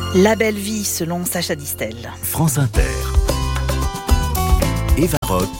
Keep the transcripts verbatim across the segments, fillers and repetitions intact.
La belle vie selon Sacha Distel. France Inter. Eva Rock.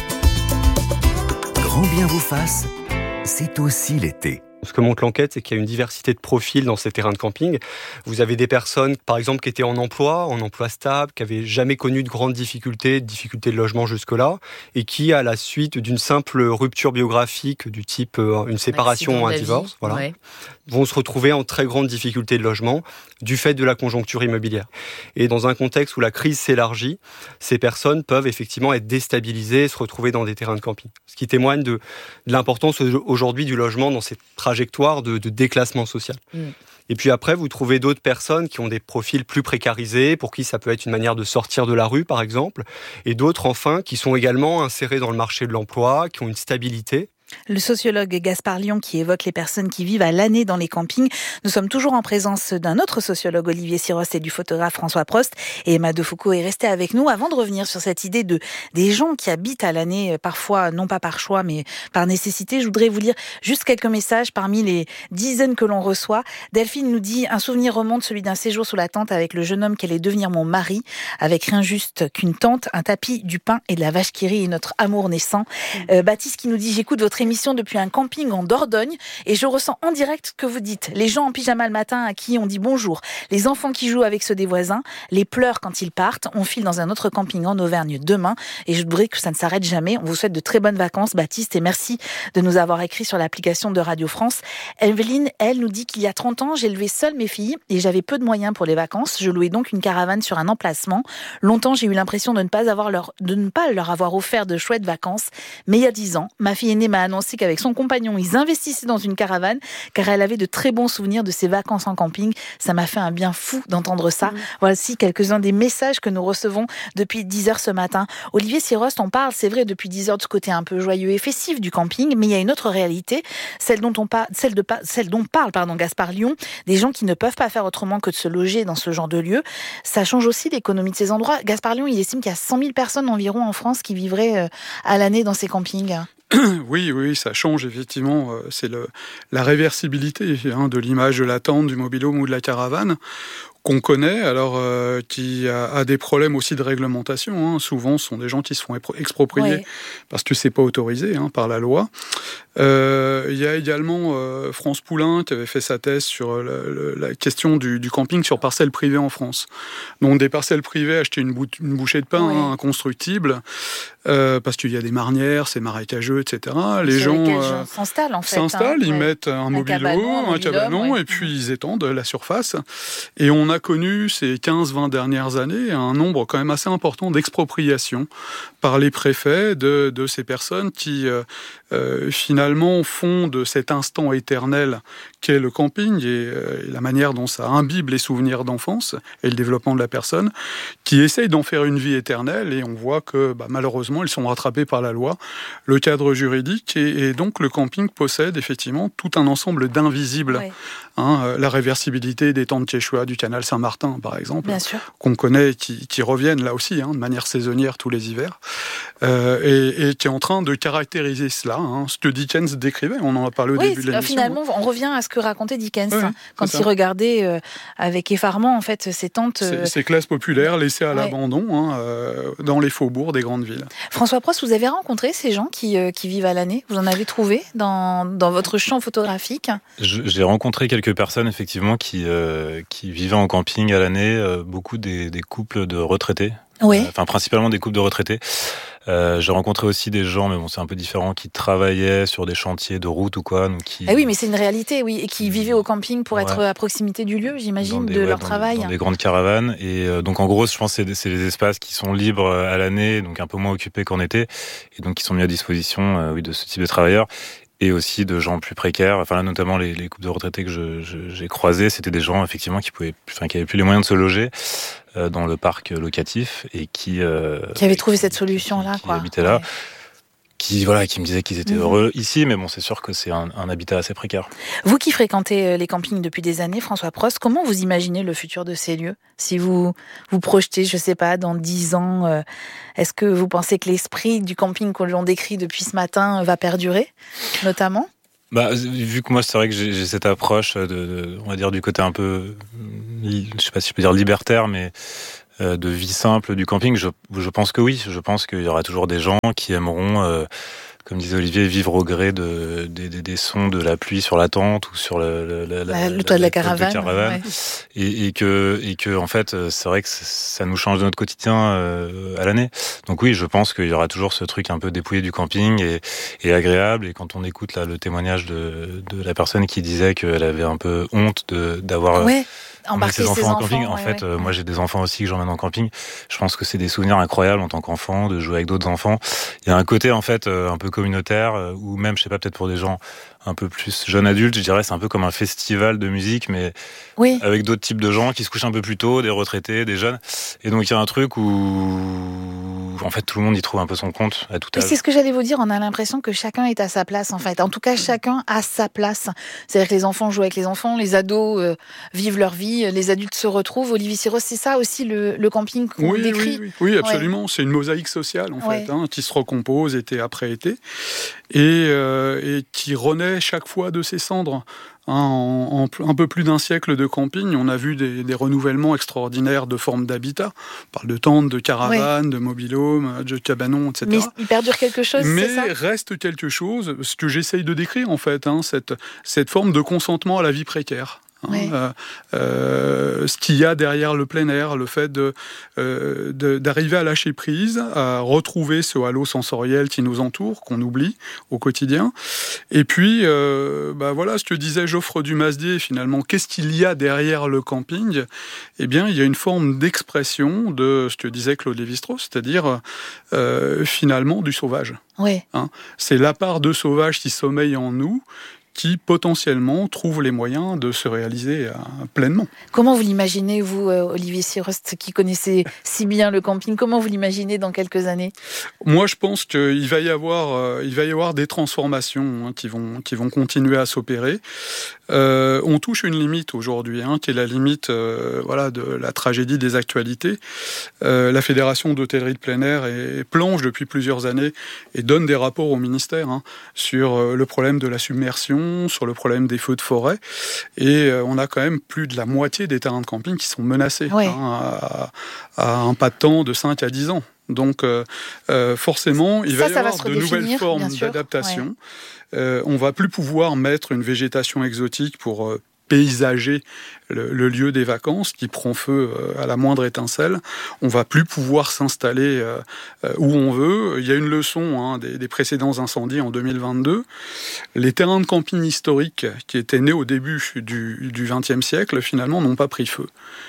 Grand bien vous fasse, c'est aussi l'été. Ce que montre l'enquête, c'est qu'il y a une diversité de profils dans ces terrains de camping. Vous avez des personnes, par exemple, qui étaient en emploi, en emploi stable, qui n'avaient jamais connu de grandes difficultés, de difficultés de logement jusque-là, et qui, à la suite d'une simple rupture biographique du type euh, une séparation ou un divorce, voilà, ouais. vont se retrouver en très grande difficulté de logement du fait de la conjoncture immobilière. Et dans un contexte où la crise s'élargit, ces personnes peuvent effectivement être déstabilisées et se retrouver dans des terrains de camping. Ce qui témoigne de, de l'importance aujourd'hui du logement dans ces trajectoire de, de déclassement social. Mmh. Et puis après, vous trouvez d'autres personnes qui ont des profils plus précarisés, pour qui ça peut être une manière de sortir de la rue, par exemple, et d'autres, enfin, qui sont également insérés dans le marché de l'emploi, qui ont une stabilité. Le sociologue Gaspard Lyon qui évoque les personnes qui vivent à l'année dans les campings. Nous sommes toujours en présence d'un autre sociologue, Olivier Sirost, et du photographe François Prost. Et Emma Defoucault est restée avec nous. Avant de revenir sur cette idée de des gens qui habitent à l'année, parfois non pas par choix, mais par nécessité, je voudrais vous lire juste quelques messages parmi les dizaines que l'on reçoit. Delphine nous dit « Un souvenir remonte, celui d'un séjour sous la tente avec le jeune homme qui allait devenir mon mari, avec rien juste qu'une tente, un tapis, du pain et de la vache qui rit et notre amour naissant. Euh, » Baptiste qui nous dit « J'écoute votre émission depuis un camping en Dordogne et je ressens en direct ce que vous dites. Les gens en pyjama le matin à qui on dit bonjour, les enfants qui jouent avec ceux des voisins, les pleurs quand ils partent. On file dans un autre camping en Auvergne demain et je voudrais que ça ne s'arrête jamais. On vous souhaite de très bonnes vacances, Baptiste, et merci de nous avoir écrit sur l'application de Radio France. Evelyne, elle, nous dit qu'il y a trente ans, j'élevais seule mes filles et j'avais peu de moyens pour les vacances. Je louais donc une caravane sur un emplacement. Longtemps, j'ai eu l'impression de ne pas avoir leur, de ne pas leur avoir offert de chouettes vacances. Mais il y a dix ans, ma fille aînée m'a annoncé qu'avec son compagnon, ils investissaient dans une caravane car elle avait de très bons souvenirs de ses vacances en camping. Ça m'a fait un bien fou d'entendre ça. Mmh. Voici quelques-uns des messages que nous recevons depuis dix heures ce matin. Olivier Sirost, on parle, c'est vrai, depuis dix heures de ce côté un peu joyeux et festif du camping, mais il y a une autre réalité, celle dont on parle, celle de celle dont parle pardon Gaspard Lyon, des gens qui ne peuvent pas faire autrement que de se loger dans ce genre de lieu. Ça change aussi l'économie de ces endroits. Gaspard Lyon, il estime qu'il y a cent mille personnes environ en France qui vivraient à l'année dans ces campings. Oui, oui, ça change effectivement. C'est le, la réversibilité hein, de l'image de la tente, du mobil-home ou de la caravane qu'on connaît, alors euh, qui a, a des problèmes aussi de réglementation. Hein. Souvent, ce sont des gens qui se font exproprier ouais. parce que c'est pas autorisé hein, par la loi. Il euh, y a également euh, France Poulain qui avait fait sa thèse sur le, le, la question du, du camping sur parcelles privées en France. Donc des parcelles privées, acheter une, bou- une bouchée de pain ouais. hein, inconstructible, euh, parce qu'il y a des marnières, c'est marécageux, et cetera. Les gens euh, s'installent en fait. S'installent, hein, ils ouais. mettent un, un mobilo, un, un cabanon, ouais. et puis ils étendent la surface. Et on a connu ces quinze vingt dernières années un nombre quand même assez important d'expropriations par les préfets de, de ces personnes qui euh, euh, finalement font de cet instant éternel qu'est le camping et, euh, et la manière dont ça imbibe les souvenirs d'enfance et le développement de la personne, qui essayent d'en faire une vie éternelle et on voit que bah, malheureusement ils sont rattrapés par la loi, le cadre juridique et, et donc le camping possède effectivement tout un ensemble d'invisibles. Ouais. Hein, euh, la réversibilité des tentes Quechua du canal Saint-Martin par exemple, qu'on connaît, qui, qui reviennent là aussi hein, de manière saisonnière tous les hivers, euh, et, et qui est en train de caractériser cela, hein, ce que Dickens décrivait, on en a parlé au oui, début de l'émission. Finalement, on revient à ce que racontait Dickens, oui, hein, quand il regardait euh, avec effarement en fait, ces tentes... Euh... Ces, ces classes populaires laissées à ouais. l'abandon hein, euh, dans les faubourgs des grandes villes. François Prost, vous avez rencontré ces gens qui, euh, qui vivent à l'année? Vous en avez trouvé dans, dans votre champ photographique? Je, J'ai rencontré quelques personnes effectivement qui, euh, qui vivaient en camping à l'année, euh, beaucoup des, des couples de retraités, oui. euh, enfin principalement des couples de retraités. Euh, j'ai rencontré aussi des gens, mais bon, c'est un peu différent, qui travaillaient sur des chantiers de route ou quoi. Donc qui... Ah oui, mais c'est une réalité, oui, et qui vivaient au camping pour ouais. être à proximité du lieu, j'imagine, des, de ouais, leur dans, travail. Dans des grandes caravanes. Et euh, donc, en gros, je pense que c'est des, c'est des espaces qui sont libres à l'année, donc un peu moins occupés qu'en été, et donc qui sont mis à disposition euh, oui, de ce type de travailleurs. Et aussi de gens plus précaires. Enfin là, notamment les, les couples de retraités que je, je, j'ai croisés, c'était des gens effectivement qui pouvaient, enfin qui avaient plus les moyens de se loger euh, dans le parc locatif et qui euh, qui avaient trouvé qui, cette solution-là, qui, quoi. Qui habitaient là. Ouais. Qui, voilà, qui me disaient qu'ils étaient mmh. heureux ici, mais bon, c'est sûr que c'est un, un habitat assez précaire. Vous qui fréquentez les campings depuis des années, François Prost, comment vous imaginez le futur de ces lieux? Si vous vous projetez, je sais pas, dans dix ans, euh, est-ce que vous pensez que l'esprit du camping que l'on décrit depuis ce matin va perdurer, notamment? Bah, vu que moi, c'est vrai que j'ai, j'ai cette approche de, de, on va dire, du côté un peu, je sais pas si je peux dire libertaire, mais euh, de vie simple du camping, je, je pense que oui. Je pense qu'il y aura toujours des gens qui aimeront, euh, comme disait Olivier, vivre au gré de, des, des, des sons de la pluie sur la tente ou sur le, le, la, la, le toit de la, la caravane. De caravane. Ouais. Et, et, que, et que, en fait, c'est vrai que ça nous change de notre quotidien euh, à l'année. Donc oui, je pense qu'il y aura toujours ce truc un peu dépouillé du camping et, et agréable. Et quand on écoute là, le témoignage de, de la personne qui disait qu'elle avait un peu honte de, d'avoir... Ouais. Embarquer ses enfants, ses en enfants camping. En ouais, fait, ouais. euh, moi j'ai des enfants aussi que j'emmène en camping. Je pense que c'est des souvenirs incroyables en tant qu'enfant, de jouer avec d'autres enfants. Il y a un côté en fait euh, un peu communautaire, euh, ou même, je sais pas, peut-être pour des gens un peu plus jeunes adultes, je dirais c'est un peu comme un festival de musique, mais oui. avec d'autres types de gens qui se couchent un peu plus tôt, des retraités, des jeunes. Et donc il y a un truc où en fait tout le monde y trouve un peu son compte à tout âge. Et c'est ce que j'allais vous dire, on a l'impression que chacun est à sa place en fait. En tout cas, chacun a sa place. C'est-à-dire que les enfants jouent avec les enfants, les ados euh, vivent leur vie, les adultes se retrouvent. Olivier Sirosse, c'est ça aussi le, le camping qu'on oui, décrit. Oui, oui, oui absolument. Ouais. C'est une mosaïque sociale en ouais. fait, hein, qui se recompose été après été et, euh, et qui renaît chaque fois de ses cendres. Hein, en, en un peu plus d'un siècle de camping, on a vu des, des renouvellements extraordinaires de formes d'habitat. On parle de tentes, de caravanes, ouais. de mobilhomes, de cabanons, et cetera. Mais il perdure quelque chose, Mais c'est ça ? reste quelque chose, ce que j'essaye de décrire en fait, hein, cette, cette forme de consentement à la vie précaire. Oui. Euh, euh, ce qu'il y a derrière le plein air, le fait de, euh, de, d'arriver à lâcher prise, à retrouver ce halo sensoriel qui nous entoure, qu'on oublie au quotidien. Et puis, euh, bah voilà, ce que disait Geoffroy Dumasdier, finalement, qu'est-ce qu'il y a derrière le camping ? Eh bien, il y a une forme d'expression de ce que disait Claude Lévi-Strauss, c'est-à-dire euh, finalement du sauvage. Oui. Hein ? C'est la part de sauvage qui sommeille en nous, qui potentiellement trouvent les moyens de se réaliser euh, pleinement. Comment vous l'imaginez, vous, euh, Olivier Sirosse, qui connaissez si bien le camping, comment vous l'imaginez dans quelques années ? Moi, je pense qu'il va y avoir, euh, il va y avoir des transformations hein, qui vont, qui vont continuer à s'opérer. Euh, on touche une limite aujourd'hui, hein, qui est la limite euh, voilà, de la tragédie des actualités. Euh, la Fédération d'hôtellerie de plein air est, planche depuis plusieurs années et donne des rapports au ministère hein, sur euh, le problème de la submersion, sur le problème des feux de forêt. Et euh, on a quand même plus de la moitié des terrains de camping qui sont menacés oui. hein, à, à un pas de temps de cinq à dix ans. Donc euh, euh, forcément, il ça, va y ça avoir va de nouvelles formes d'adaptation. Ouais. Euh, on va plus pouvoir mettre une végétation exotique pour euh, paysager le, le lieu des vacances qui prend feu euh, à la moindre étincelle. On va plus pouvoir s'installer euh, euh, où on veut. Il y a une leçon hein, des, des précédents incendies en deux mille vingt-deux. Les terrains de camping historiques qui étaient nés au début du, du vingtième siècle, finalement, n'ont pas pris feu.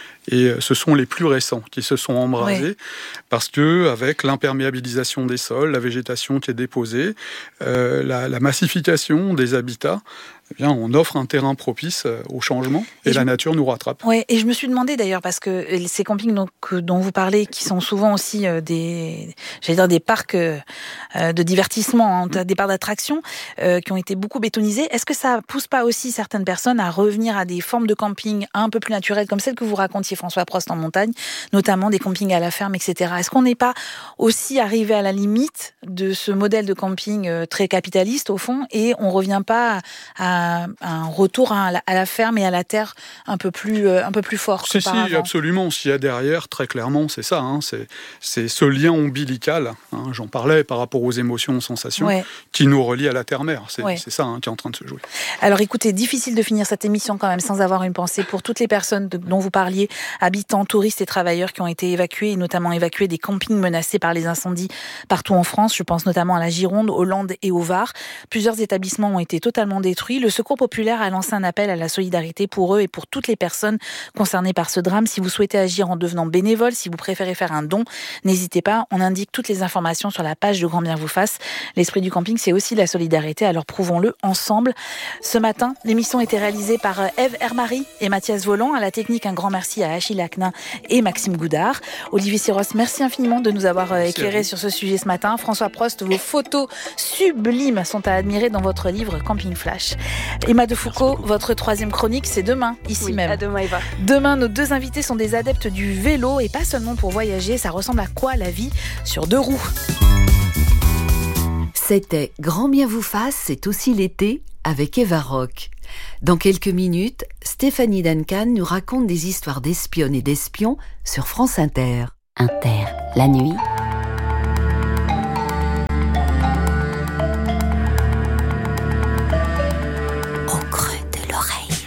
Et ce sont les plus récents qui se sont embrasés, oui. parce que avec l'imperméabilisation des sols, la végétation qui est déposée, euh, la, la massification des habitats, eh bien, on offre un terrain propice au changement et, et la je... nature nous rattrape. Ouais, et je me suis demandé d'ailleurs, parce que ces campings donc, dont vous parlez, qui sont souvent aussi euh, des, j'allais dire des parcs euh, de divertissement, hein, des parcs d'attraction, euh, qui ont été beaucoup bétonisés, est-ce que ça pousse pas aussi certaines personnes à revenir à des formes de camping un peu plus naturelles, comme celles que vous racontiez, François Prost, en montagne, notamment des campings à la ferme, et cetera. Est-ce qu'on n'est pas aussi arrivé à la limite de ce modèle de camping euh, très capitaliste, au fond, et on revient pas à un retour à la, à la ferme et à la terre un peu plus, un peu plus fort si, si, absolument. S'il y a derrière, très clairement, c'est ça. Hein, c'est, c'est ce lien ombilical, hein, j'en parlais par rapport aux émotions, aux sensations, ouais. qui nous relie à la terre-mère. C'est, ouais. c'est ça hein, qui est en train de se jouer. Alors écoutez, difficile de finir cette émission quand même sans avoir une pensée pour toutes les personnes de, dont vous parliez, habitants, touristes et travailleurs qui ont été évacués, et notamment évacués des campings menacés par les incendies partout en France. Je pense notamment à la Gironde, au Landes et au Var. Plusieurs établissements ont été totalement détruits. Le Secours populaire a lancé un appel à la solidarité pour eux et pour toutes les personnes concernées par ce drame. Si vous souhaitez agir en devenant bénévole, si vous préférez faire un don, n'hésitez pas. On indique toutes les informations sur la page de Grand Bien vous fasse. L'esprit du camping, c'est aussi la solidarité, alors prouvons-le ensemble. Ce matin, l'émission était réalisée par Ève Hermary et Mathias Volant. À la technique, un grand merci à Achille Aknin et Maxime Goudard. Olivier Sirosse, merci infiniment de nous avoir éclairé sur ce sujet ce matin. François Prost, vos photos sublimes sont à admirer dans votre livre Camping Flash. Emma Defoucauld, votre troisième chronique, c'est demain, ici oui, même. À demain, Eva. Demain, nos deux invités sont des adeptes du vélo et pas seulement pour voyager. Ça ressemble à quoi la vie sur deux roues ? C'était Grand Bien vous fasse, c'est aussi l'été avec Eva Rock. Dans quelques minutes, Stéphanie Duncan nous raconte des histoires d'espionnes et d'espions sur France Inter. Inter, la nuit,